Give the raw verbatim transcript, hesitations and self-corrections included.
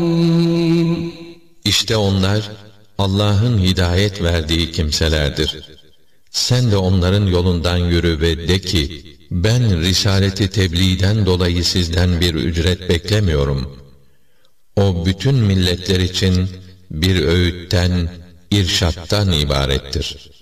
İşte onlar Allah'ın hidayet verdiği kimselerdir. Sen de onların yolundan yürü ve de ki, ben risaleti tebliğden dolayı sizden bir ücret beklemiyorum. O bütün milletler için bir öğütten, irşattan ibarettir.